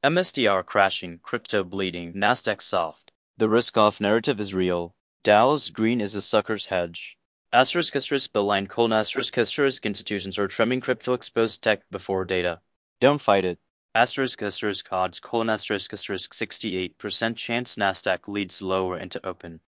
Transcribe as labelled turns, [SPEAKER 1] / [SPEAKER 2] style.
[SPEAKER 1] MSTR crashing, crypto bleeding, Nasdaq soft. The risk-off narrative is real. Dow's green is a sucker's hedge. Beeline colon institutions are trimming crypto-exposed tech before data. Don't fight it. Odds colon 68% chance Nasdaq leads lower into open.